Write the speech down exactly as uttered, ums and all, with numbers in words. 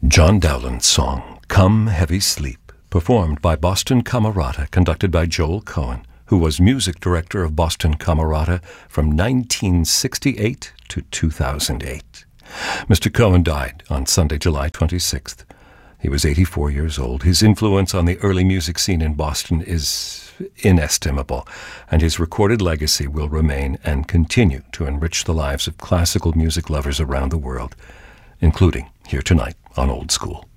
John Dowland's song, Come Heavy Sleep, performed by Boston Camerata, conducted by Joel Cohen, who was music director of Boston Camerata from nineteen sixty-eight to two thousand eight. Mister Cohen died on Sunday, July twenty-sixth. He was eighty-four years old. His influence on the early music scene in Boston is inestimable, and his recorded legacy will remain and continue to enrich the lives of classical music lovers around the world, including here tonight on Old School.